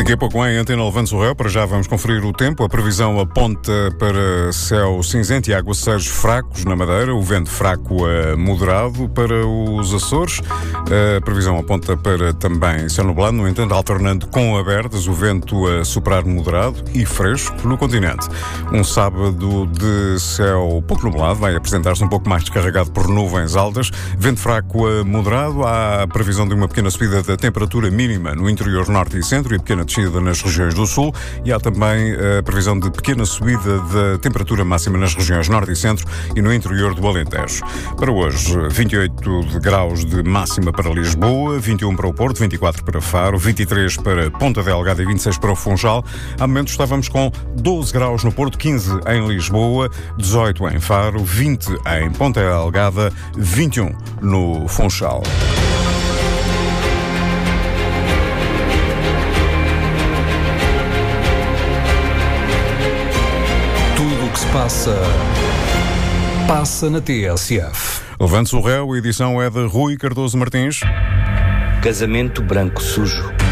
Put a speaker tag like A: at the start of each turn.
A: Daqui a pouco em Antena Levante o Réu, para já vamos conferir o tempo. A previsão aponta para céu cinzento e aguaceiros fracos na Madeira, o vento fraco a moderado para os Açores. A previsão aponta para também céu nublado, no entanto, alternando com abertas, o vento a soprar moderado e fresco no continente. Um sábado de céu pouco nublado, vai apresentar-se um pouco mais descarregado por nuvens altas, vento fraco a moderado. Há a previsão de uma pequena subida da temperatura mínima no interior norte e centro e pequena descida nas regiões do sul, e há também a previsão de pequena subida da temperatura máxima nas regiões norte e centro e no interior do Alentejo. Para hoje, 28 graus de máxima para Lisboa, 21 para o Porto, 24 para Faro, 23 para Ponta Delgada e 26 para o Funchal. Há momentos estávamos com 12 graus no Porto, 15 em Lisboa, 18 em Faro, 20 em Ponta Delgada, 21 no Funchal.
B: Passa na TSF.
A: Levante-se o Réu, a edição é de Rui Cardoso Martins.
C: Casamento branco sujo.